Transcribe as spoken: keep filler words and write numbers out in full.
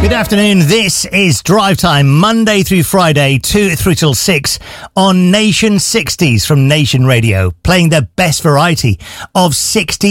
Good afternoon. This is Drive Time, Monday through Friday, two three till six on Nation sixties from Nation Radio, playing the best variety of sixties